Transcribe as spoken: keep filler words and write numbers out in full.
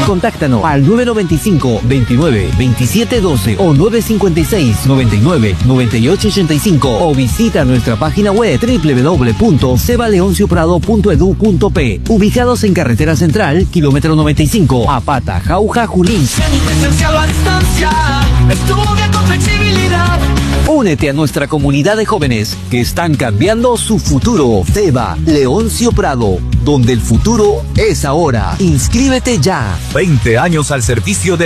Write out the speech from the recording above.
Contáctanos al nueve nueve cinco, veintinueve, veintisiete doce o nueve cinco seis, noventa y nueve, noventa y ocho ochenta y cinco o visita nuestra página web doble u doble u doble u punto ceba leoncio prado punto edu punto pe, ubicados en Carretera Central, kilómetro noventa y cinco, Apata, Jauja, Junín. Estudia con flexibilidad. Únete a nuestra comunidad de jóvenes que están cambiando su futuro. Ceba Leoncio Prado, donde el futuro es ahora. Inscríbete ya. veinte años al servicio de